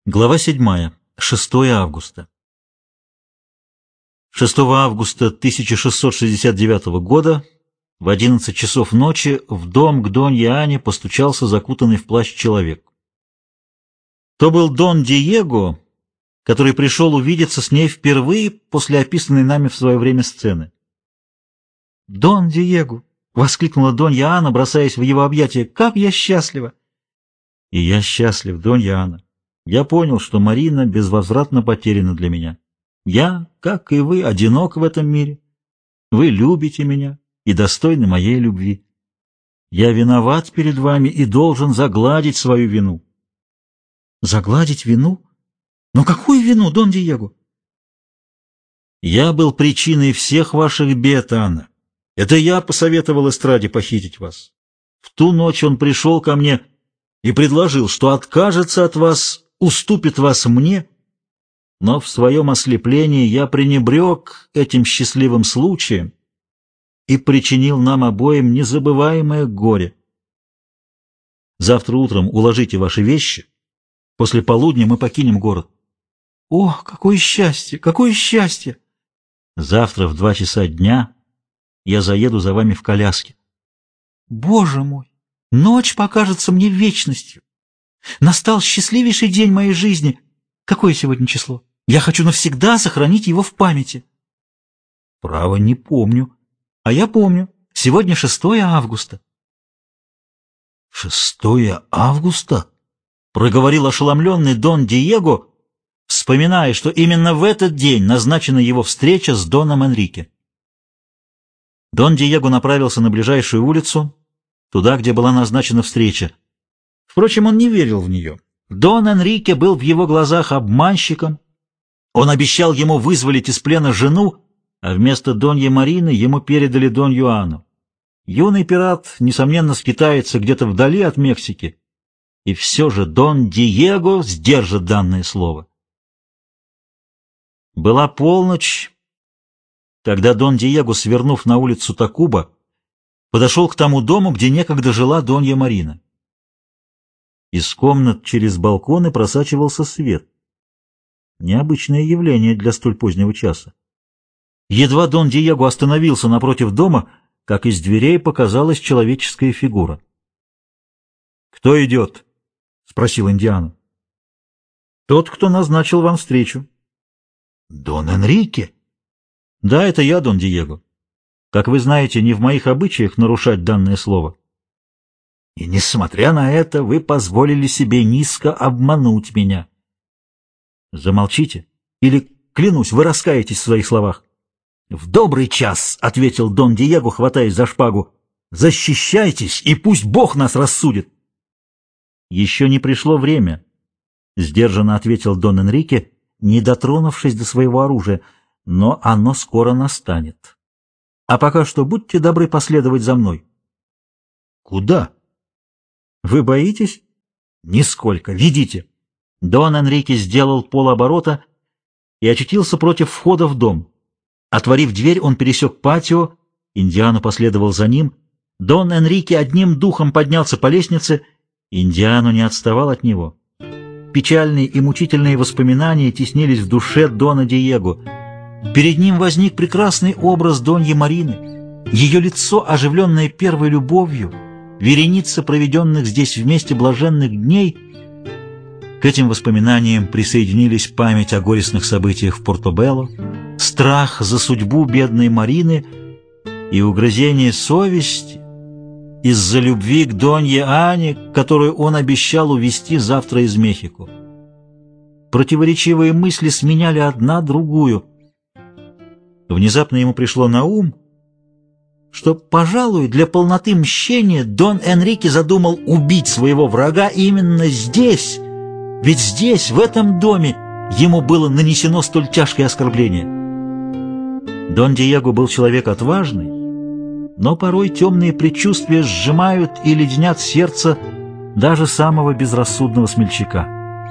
Глава 7. 6 августа. 6 августа 1669 года в 11 часов ночи в дом к Донье Ане постучался закутанный в плащ человек. То был Дон Диего, который пришел увидеться с ней впервые после описанной нами в свое время сцены. «Дон Диего!» — воскликнула Донья Ана, бросаясь в его объятия. «Как я счастлива!» «И я счастлив, Донья Ана. Я понял, что Марина безвозвратно потеряна для меня. Я, как и вы, одинок в этом мире. Вы любите меня и достойны моей любви. Я виноват перед вами и должен загладить свою вину». «Загладить вину? Но какую вину, Дон Диего?» «Я был причиной всех ваших бед, Анна. Это я посоветовал Эстраде похитить вас. В ту ночь он пришел ко мне и предложил, что откажется от вас, уступит вас мне, но в своем ослеплении я пренебрег этим счастливым случаем и причинил нам обоим незабываемое горе. Завтра утром уложите ваши вещи, после полудня мы покинем город». «Ох, какое счастье, какое счастье!» «Завтра в 2 часа дня я заеду за вами в коляске». «Боже мой! Ночь покажется мне вечностью. Настал счастливейший день моей жизни. Какое сегодня число? Я хочу навсегда сохранить его в памяти». «Право, не помню». «А я помню. Сегодня 6 августа». «6 августа?» — проговорил ошеломленный Дон Диего, вспоминая, что именно в этот день назначена его встреча с Доном Энрике. Дон Диего направился на ближайшую улицу, туда, где была назначена встреча. Впрочем, он не верил в нее. Дон Энрике был в его глазах обманщиком. Он обещал ему вызволить из плена жену, а вместо Доньи Марины ему передали Донью Ану. Юный пират, несомненно, скитается где-то вдали от Мексики, и все же Дон Диего сдержит данное слово. Была полночь, когда Дон Диего, свернув на улицу Такуба, подошел к тому дому, где некогда жила Донья Марина. Из комнат через балконы просачивался свет. Необычное явление для столь позднего часа. Едва Дон Диего остановился напротив дома, как из дверей показалась человеческая фигура. «Кто идет?» — спросил Индиану. «Тот, кто назначил вам встречу». «Дон Энрике?» «Да, это я, Дон Диего. Как вы знаете, не в моих обычаях нарушать данное слово. И, несмотря на это, вы позволили себе низко обмануть меня». «Замолчите, или, клянусь, вы раскаетесь в своих словах». «В добрый час», — ответил Дон Диего, хватаясь за шпагу. «Защищайтесь, и пусть Бог нас рассудит». «Еще не пришло время», — сдержанно ответил Дон Энрике, не дотронувшись до своего оружия, — «но оно скоро настанет. А пока что будьте добры последовать за мной». «Куда?» «Вы боитесь?» «Нисколько. Ведите». Дон Энрике сделал полоборота и очутился против входа в дом. Отворив дверь, он пересек патио, Индиану последовал за ним. Дон Энрике одним духом поднялся по лестнице, Индиану не отставал от него. Печальные и мучительные воспоминания теснились в душе Дона Диего. Перед ним возник прекрасный образ Доньи Марины, ее лицо, оживленное первой любовью, вереница проведенных здесь вместе блаженных дней. К этим воспоминаниям присоединились память о горестных событиях в Портобелло, страх за судьбу бедной Марины и угрызение совести из-за любви к Донье Ане, которую он обещал увезти завтра из Мехико. Противоречивые мысли сменяли одна другую. Внезапно ему пришло на ум, что, пожалуй, для полноты мщения Дон Энрике задумал убить своего врага именно здесь, ведь здесь, в этом доме, ему было нанесено столь тяжкое оскорбление. Дон Диего был человек отважный, но порой темные предчувствия сжимают и леденят сердце даже самого безрассудного смельчака.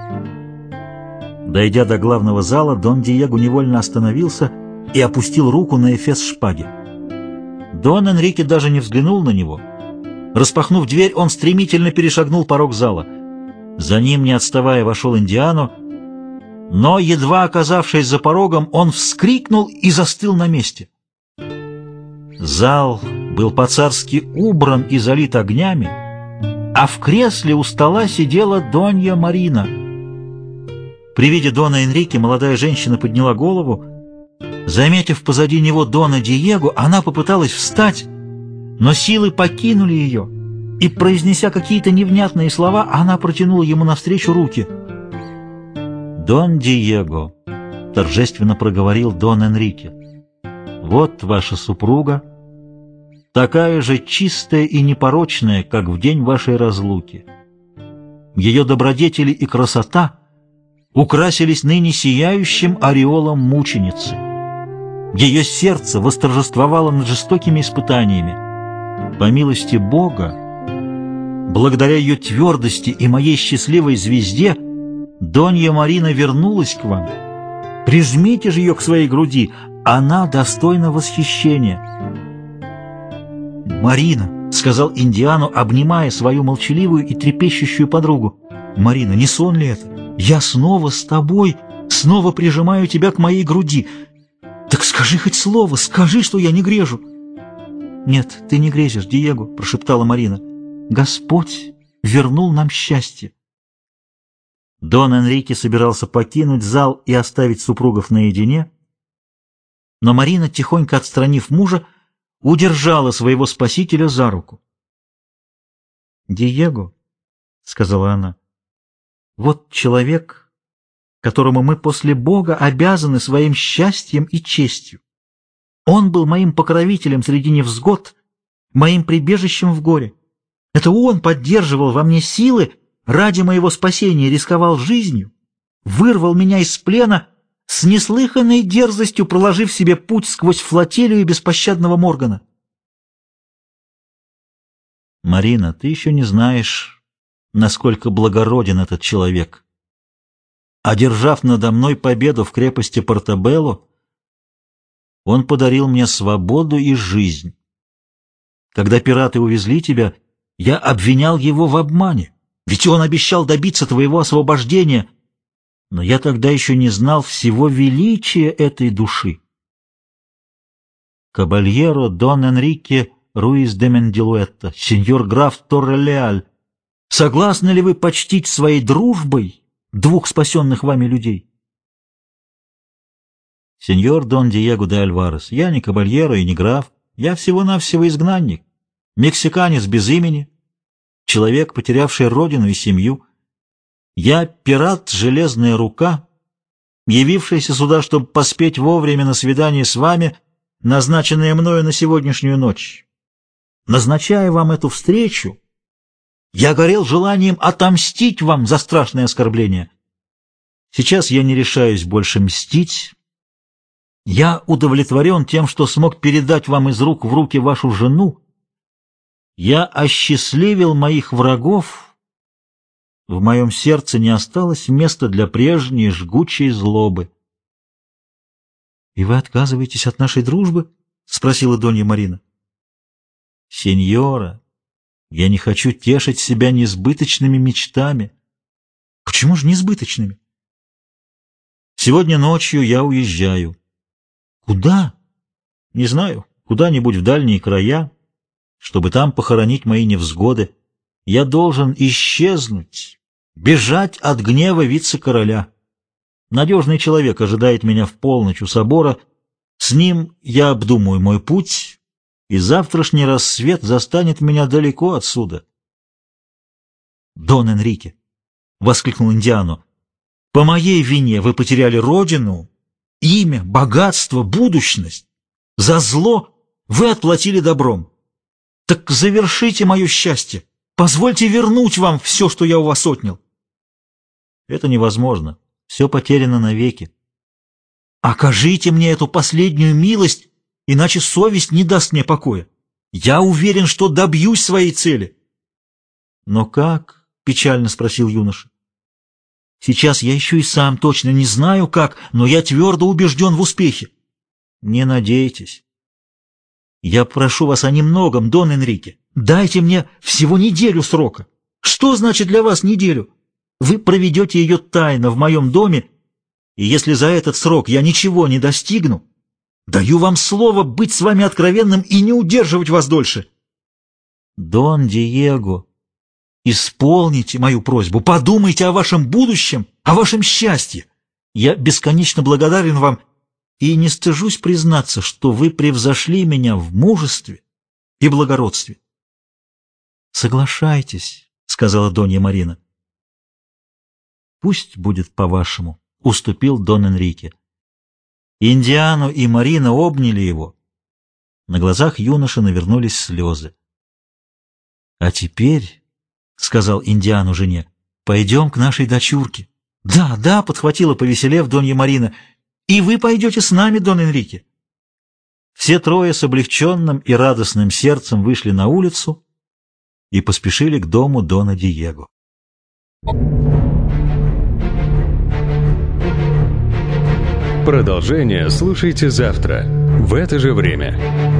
Дойдя до главного зала, Дон Диего невольно остановился и опустил руку на эфес шпаги. Дон Энрике даже не взглянул на него. Распахнув дверь, он стремительно перешагнул порог зала. За ним, не отставая, вошел Индиану Но, едва оказавшись за порогом, он вскрикнул и застыл на месте. Зал был по-царски убран и залит огнями, а в кресле у стола сидела Донья Марина. При виде Дона Энрике молодая женщина подняла голову. Заметив позади него Дона Диего, она попыталась встать, но силы покинули ее, и, произнеся какие-то невнятные слова, она протянула ему навстречу руки. «Дон Диего», — торжественно проговорил Дон Энрике, — «вот ваша супруга, такая же чистая и непорочная, как в день вашей разлуки. Ее добродетели и красота украсились ныне сияющим ореолом мученицы. Ее сердце восторжествовало над жестокими испытаниями. По милости Бога, благодаря ее твердости и моей счастливой звезде, Донья Марина вернулась к вам. Прижмите же ее к своей груди, она достойна восхищения». «Марина», — сказал Индиану, обнимая свою молчаливую и трепещущую подругу, — «Марина, не сон ли это? Я снова с тобой, снова прижимаю тебя к моей груди. Так скажи хоть слово, скажи, что я не грежу». «Нет, ты не грезишь, Диего», — прошептала Марина. «Господь вернул нам счастье». Дон Энрике собирался покинуть зал и оставить супругов наедине, но Марина, тихонько отстранив мужа, удержала своего спасителя за руку. «Диего», — сказала она, — «вот человек, которому мы после Бога обязаны своим счастьем и честью. Он был моим покровителем среди невзгод, моим прибежищем в горе. Это он поддерживал во мне силы, ради моего спасения рисковал жизнью, вырвал меня из плена, с неслыханной дерзостью проложив себе путь сквозь флотилию беспощадного Моргана». «Марина, ты еще не знаешь, насколько благороден этот человек. Одержав надо мной победу в крепости Портобелло, он подарил мне свободу и жизнь. Когда пираты увезли тебя, я обвинял его в обмане, ведь он обещал добиться твоего освобождения, но я тогда еще не знал всего величия этой души. Кабальеро Дон Энрике Руис де Мендилуэтто, сеньор граф Торре-Леаль, согласны ли вы почтить своей дружбой двух спасенных вами людей?» «Сеньор Дон Диего де Альварес, я не кабальеро и не граф, я всего-навсего изгнанник, мексиканец без имени, человек, потерявший родину и семью. Я пират «Железная рука», явившийся сюда, чтобы поспеть вовремя на свидание с вами, назначенное мною на сегодняшнюю ночь. Назначая вам эту встречу, я горел желанием отомстить вам за страшное оскорбление. Сейчас я не решаюсь больше мстить. Я удовлетворен тем, что смог передать вам из рук в руки вашу жену. Я осчастливил моих врагов. В моем сердце не осталось места для прежней жгучей злобы». «И вы отказываетесь от нашей дружбы?» — спросила Донья Марина. «Сеньора, я не хочу тешить себя несбыточными мечтами». «Почему же несбыточными?» «Сегодня ночью я уезжаю». «Куда?» «Не знаю, куда-нибудь в дальние края, чтобы там похоронить мои невзгоды. Я должен исчезнуть, бежать от гнева вице-короля. Надежный человек ожидает меня в полночь у собора. С ним я обдумаю мой путь, и завтрашний рассвет застанет меня далеко отсюда». «Дон Энрике», — воскликнул Индиану, — «по моей вине вы потеряли родину, имя, богатство, будущность. За зло вы отплатили добром. Так завершите мое счастье, позвольте вернуть вам все, что я у вас отнял». «Это невозможно, все потеряно навеки». «Окажите мне эту последнюю милость, иначе совесть не даст мне покоя. Я уверен, что добьюсь своей цели». «Но как?» — печально спросил юноша. «Сейчас я еще и сам точно не знаю как, но я твердо убежден в успехе». «Не надейтесь. Я прошу вас о немногом, Дон Энрике. Дайте мне всего неделю срока. Что значит для вас неделю? Вы проведете ее тайно в моем доме, И если за этот срок я ничего не достигну, даю вам слово быть с вами откровенным и не удерживать вас дольше. Дон Диего, исполните мою просьбу, подумайте о вашем будущем, о вашем счастье. Я бесконечно благодарен вам и не стыжусь признаться, что вы превзошли меня в мужестве и благородстве. «Соглашайтесь», — сказала Донья Марина. «Пусть будет по-вашему», — уступил Дон Энрике. Индиану и Марина обняли его. На глазах юноши навернулись слезы. «А теперь», — сказал Индиану жене, — «пойдем к нашей дочурке». «Да, да», — подхватила повеселев Донья Марина, — «и вы пойдете с нами, Дон Энрике». Все трое с облегченным и радостным сердцем вышли на улицу и поспешили к дому Дона Диего. Продолжение слушайте завтра в это же время.